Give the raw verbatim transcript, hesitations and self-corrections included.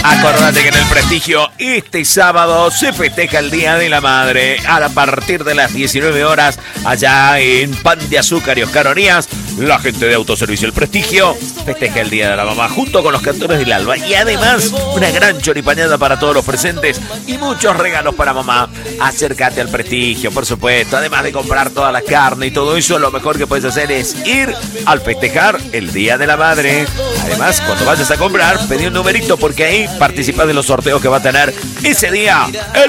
Acordate que en el Prestigio este sábado se festeja el Día de la Madre a partir de las diecinueve horas allá en Pan de Azúcar y Oscar Orías. La gente de Autoservicio El Prestigio festeja el Día de la Mamá junto con los cantores del Alba y además una gran choripañada para todos los presentes y muchos regalos para mamá. Acércate al Prestigio, por supuesto. Además de comprar toda la carne y todo eso, lo mejor que puedes hacer es ir al festejar el Día de la Madre. Además, cuando vayas a comprar, pedí un numerito porque ahí participas de los sorteos que va a tener ese día el